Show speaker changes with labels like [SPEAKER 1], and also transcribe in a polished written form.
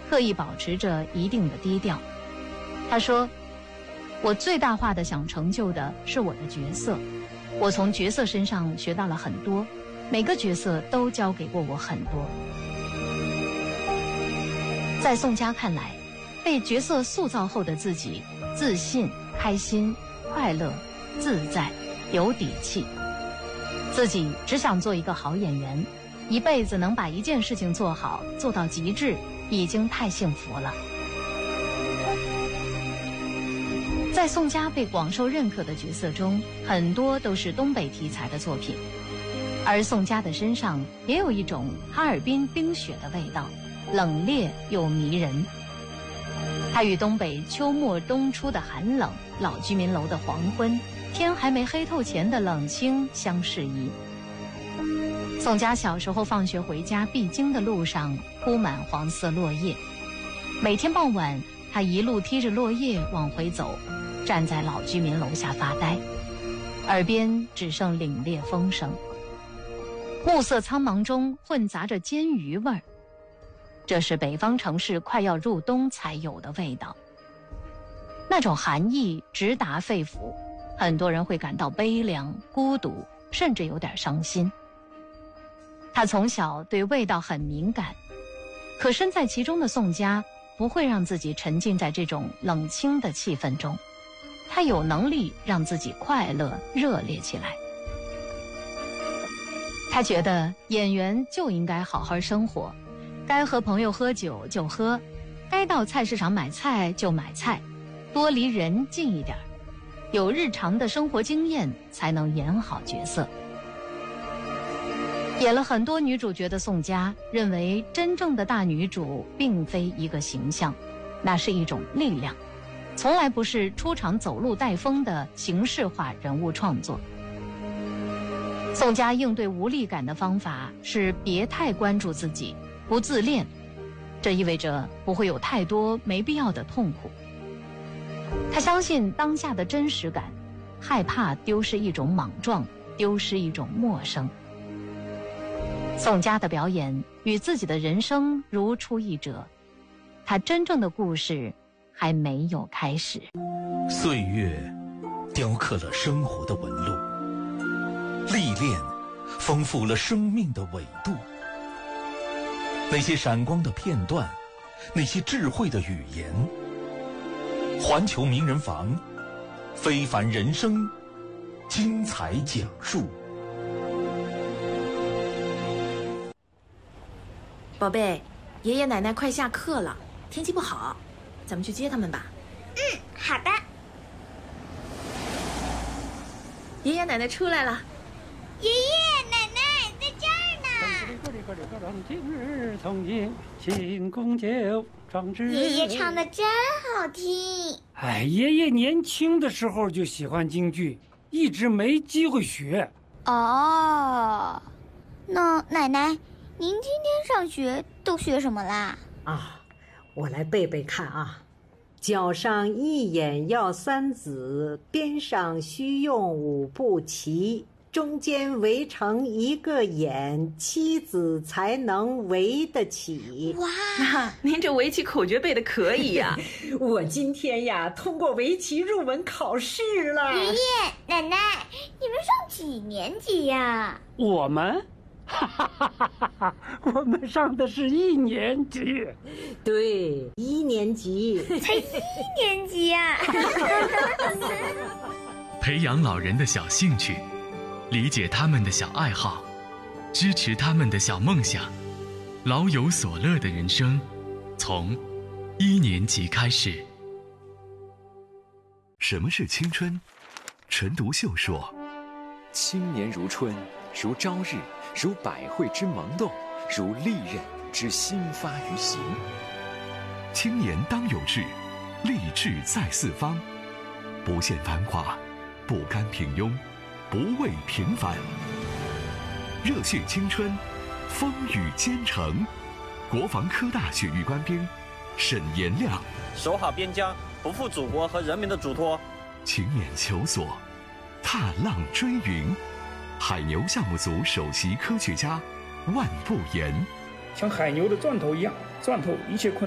[SPEAKER 1] 刻意保持着一定的低调。他说，我最大化的想成就的是我的角色，我从角色身上学到了很多，每个角色都教给过我很多。在宋佳看来，被角色塑造后的自己自信、开心、快乐、自在、有底气，自己只想做一个好演员，一辈子能把一件事情做好，做到极致，已经太幸福了。在宋佳被广受认可的角色中，很多都是东北题材的作品，而宋佳的身上也有一种哈尔滨冰雪的味道，冷冽又迷人。它与东北秋末冬初的寒冷、老居民楼的黄昏、天还没黑透前的冷清相适宜。宋佳小时候放学回家必经的路上铺满黄色落叶，每天傍晚他一路踢着落叶往回走，站在老居民楼下发呆，耳边只剩凛冽风声，暮色苍茫中混杂着煎鱼味儿，这是北方城市快要入冬才有的味道。那种寒意直达肺腑，很多人会感到悲凉、孤独，甚至有点伤心。他从小对味道很敏感，可身在其中的宋佳不会让自己沉浸在这种冷清的气氛中，他有能力让自己快乐热烈起来。他觉得演员就应该好好生活，该和朋友喝酒就喝，该到菜市场买菜就买菜，多离人近一点，有日常的生活经验才能演好角色。演了很多女主角的宋佳认为，真正的大女主并非一个形象，那是一种力量，从来不是出场走路带风的形式化人物创作。宋佳应对无力感的方法是别太关注自己，不自恋，这意味着不会有太多没必要的痛苦。他相信当下的真实感，害怕丢失一种莽撞，丢失一种陌生。宋佳的表演与自己的人生如出一辙，他真正的故事还没有开始。
[SPEAKER 2] 岁月雕刻了生活的纹路，历练丰富了生命的纬度。那些闪光的片段，那些智慧的语言，环球名人房，非凡人生，精彩讲述。
[SPEAKER 3] 宝贝，爷爷奶奶快下课了，天气不好，咱们去接他们吧。
[SPEAKER 4] 好的。
[SPEAKER 3] 爷爷奶奶出来了。
[SPEAKER 4] 爷爷奶奶在这儿呢。爷爷唱的真好听。
[SPEAKER 5] 哎，爷爷年轻的时候就喜欢京剧，一直没机会学。
[SPEAKER 4] 哦，那奶奶，您今天上学都学什么啦？
[SPEAKER 6] 啊，我来背背看啊。脚上一眼要三子，边上须用五步齐，中间围成一个眼，妻子才能围得起。
[SPEAKER 4] 哇，
[SPEAKER 3] 那您这围棋口诀背得可以呀。
[SPEAKER 6] 我今天呀通过围棋入门考试了。
[SPEAKER 4] 爷爷奶奶，你们上几年级呀？
[SPEAKER 5] 我们我们上的是1年级。
[SPEAKER 6] 对，1年级。
[SPEAKER 4] 才1年级呀。
[SPEAKER 7] 培养老人的小兴趣，理解他们的小爱好，支持他们的小梦想，老有所乐的人生，从1年级开始。
[SPEAKER 8] 什么是青春？陈独秀说：
[SPEAKER 9] 青年如春，如朝日，如百卉之萌动，如利刃之新发于形。
[SPEAKER 8] 青年当有志，立志在四方，不羡繁华，不甘平庸，不畏平凡。热血青春，风雨兼程。国防科大血域官兵沈延亮，
[SPEAKER 10] 守好边疆，不负祖国和人民的嘱托。
[SPEAKER 8] 勤勉求索，踏浪追云。海牛项目组首席科学家万步言，
[SPEAKER 5] 像海牛的钻头一样，钻头一切困难